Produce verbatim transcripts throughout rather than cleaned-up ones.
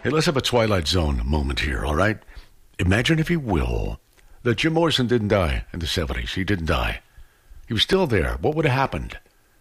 Hey, let's have a Twilight Zone moment here, all right? Imagine, if you will, that Jim Morrison didn't die in the seventies. He didn't die. He was still there. What would have happened?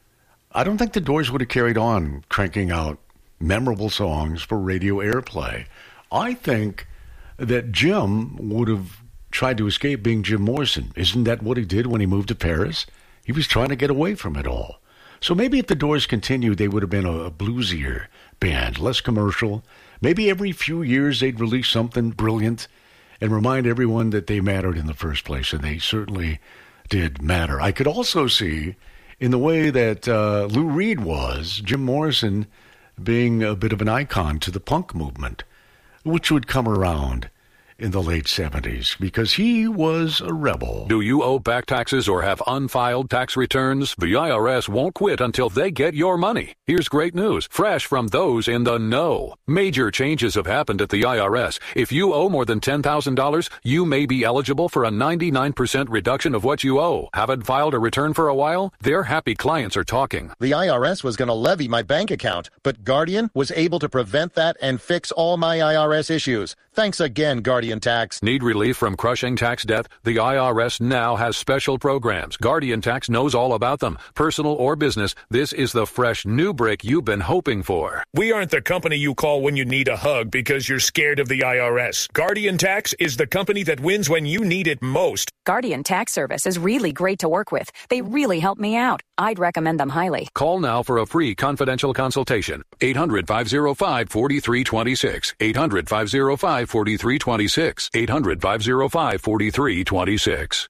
I don't think the Doors would have carried on cranking out memorable songs for radio airplay. I think that Jim would have tried to escape being Jim Morrison. Isn't that what he did when he moved to Paris? He was trying to get away from it all. So maybe if the Doors continued, they would have been a, a bluesier band, less commercial. Maybe every few years they'd release something brilliant and remind everyone that they mattered in the first place, and they certainly did matter. I could also see, in the way that uh, Lou Reed was, Jim Morrison being a bit of an icon to the punk movement, which would come around in the late seventies, because he was a rebel. Do you owe back taxes or have unfiled tax returns? The I R S won't quit until they get your money. Here's great news, fresh from those in the know. Major changes have happened at the I R S. If you owe more than ten thousand dollars, you may be eligible for a ninety-nine percent reduction of what you owe. Haven't filed a return for a while? Their happy clients are talking. The I R S was going to levy my bank account, but Guardian was able to prevent that and fix all my I R S issues. Thanks again, Guardian Tax. Need relief from crushing tax debt? The I R S now has special programs. Guardian Tax knows all about them. Personal or business, this is the fresh new break you've been hoping for. We aren't the company you call when you need a hug because you're scared of the I R S. Guardian Tax is the company that wins when you need it most. Guardian Tax Service is really great to work with. They really help me out. I'd recommend them highly. Call now for a free confidential consultation. eight hundred, five oh five, four three two six. eight hundred, five oh five, four three two six. eight hundred, five oh five, four three two six.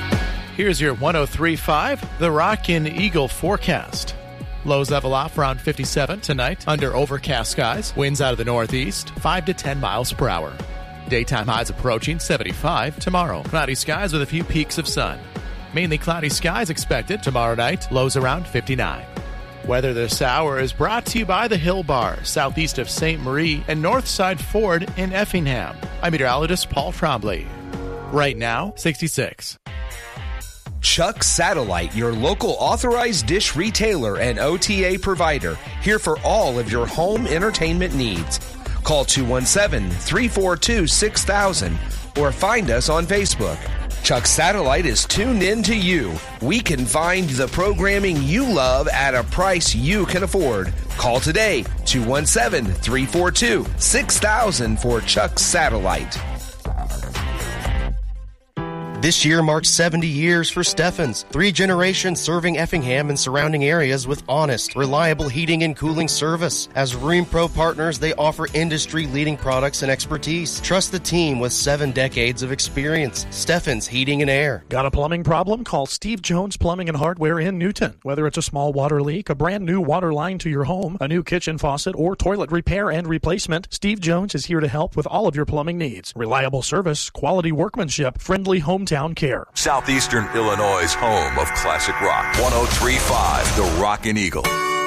Here's your one oh three point five, the Rockin' Eagle forecast. Lows level off around fifty-seven tonight under overcast skies. Winds out of the northeast, five to ten miles per hour. Daytime highs approaching seventy-five tomorrow. Cloudy skies with a few peaks of sun. Mainly cloudy skies expected tomorrow night. Lows around fifty-nine. Weather this hour is brought to you by the Hill Bar, southeast of Saint Marie and Northside Ford in Effingham. I'm meteorologist Paul Trombley. Right now, sixty-six. Chuck Satellite, your local authorized dish retailer and O T A provider, here for all of your home entertainment needs. Call two one seven, three four two, six thousand or find us on Facebook. Chuck Satellite is tuned in to you. We can find the programming you love at a price you can afford. Call today, two one seven, three four two, six thousand for Chuck Satellite. This year marks seventy years for Steffens, three generations serving Effingham and surrounding areas with honest, reliable heating and cooling service. As Rheem Pro partners, they offer industry-leading products and expertise. Trust the team with seven decades of experience. Steffens Heating and Air. Got a plumbing problem? Call Steve Jones Plumbing and Hardware in Newton. Whether it's a small water leak, a brand new water line to your home, a new kitchen faucet, or toilet repair and replacement, Steve Jones is here to help with all of your plumbing needs. Reliable service, quality workmanship, friendly home Town care. Southeastern Illinois' home of classic rock. one oh three point five, the Rockin' Eagle.